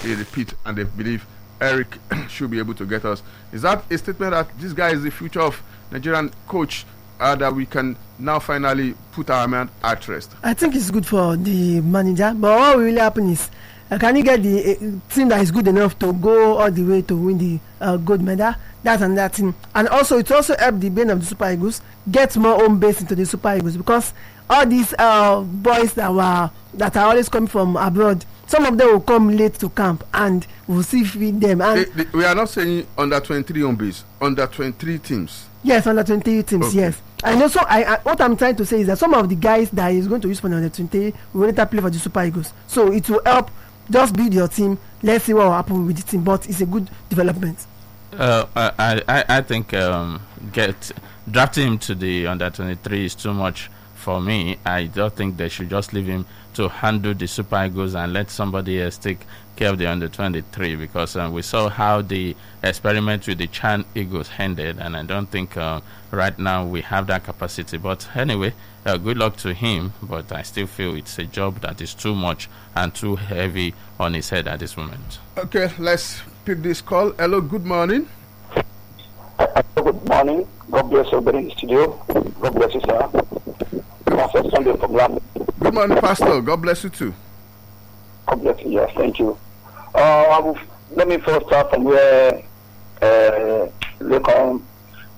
a repeat, and they believe Eric should be able to get us. Is that a statement that this guy is the future of Nigerian coach, that we can now finally put our man at rest? I think it's good for the manager, but what will really happen is, can he get the team that is good enough to go all the way to win the gold medal? That's another thing. And also, it also helped the brain of the Super Eagles get more home base into the Super Eagles, because all these boys that are always coming from abroad, some of them will come late to camp, and we'll see feed them. And we are not saying under 23 home base, under 23 teams. Yes, under 23 teams. Okay. Yes. And also, what I'm trying to say is that some of the guys that he's going to use for the under 20 will later play for the Super Eagles. So it will help. Just build your team. Let's see what will happen with the team. But it's a good development. I think drafting him to the under 23 is too much for me. I don't think they should just leave him to handle the Super Eagles and let somebody else take care of the under 23, because we saw how the experiment with the Chan Eagles ended, and I don't think right now we have that capacity. But anyway, good luck to him, but I still feel it's a job that is too much and too heavy on his head at this moment. Okay, let's pick this call. Hello, good morning. Good morning. God bless everybody in the studio. God bless you, sir. Pastor Sunday from London. Good morning, Pastor. God bless you too. God bless you. Yes, thank you. Let me first start from where Lincoln,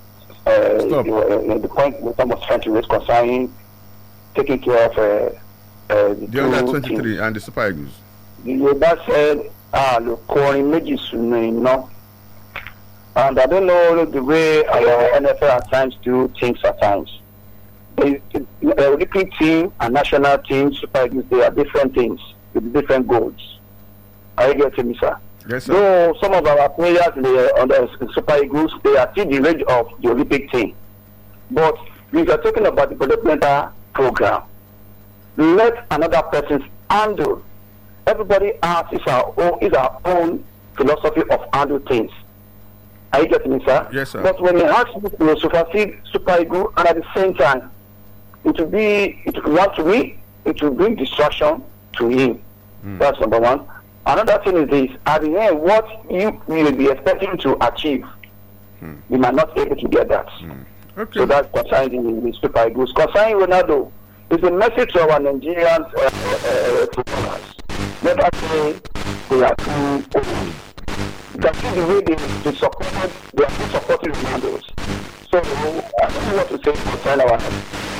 the point Lincoln was trying to raise concerning taking care of the under 23 and the Super Eagles. The Yoruba said, and I don't know the way our NFL at times do things at times. The Olympic team and national team, Super Eagles, they are different things with different goals. Are you getting me, sir? Yes, sir. Though some of our players on the Super Eagles, they are still the range of the Olympic team. But we are talking about the developmental program. Let another person handle. Everybody has our own philosophy of handle things. Are you getting me, sir? Yes, sir. But when you ask people to supersede Super Eagles, and at the same time, it will bring distraction to him. That's number one. Another thing is this: at the end, what you will be expecting to achieve, you might not be able to get that. Okay. So that's concerning the Super Eagles. Concerning Ronaldo, it's a message to our Nigerian footballers. Never say they are too old. You can see the way they are still supporting Ronaldo. So I don't know what to say concerning our